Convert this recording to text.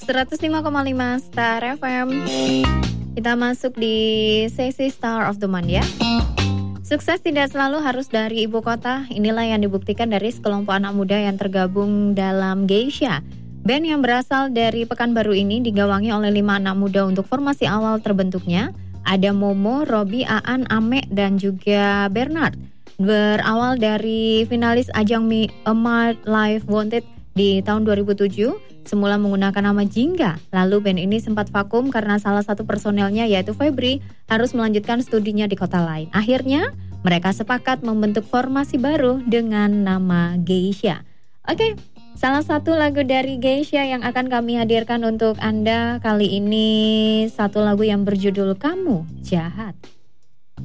105,5 Star FM. Kita masuk di sesi Star of the Month ya. Sukses tidak selalu harus dari ibu kota. Inilah yang dibuktikan dari sekelompok anak muda yang tergabung dalam Geisha. Band yang berasal dari Pekanbaru ini digawangi oleh 5 anak muda untuk formasi awal terbentuknya. Ada Momo, Robi, Aan, Ame, dan juga Bernard. Berawal dari finalis ajang Amart Live Wanted di tahun 2007, semula menggunakan nama Jingga. Lalu band ini sempat vakum karena salah satu personelnya yaitu Febri harus melanjutkan studinya di kota lain. Akhirnya mereka sepakat membentuk formasi baru dengan nama Geisha. Oke, salah satu lagu dari Geisha yang akan kami hadirkan untuk Anda kali ini, satu lagu yang berjudul Kamu Jahat.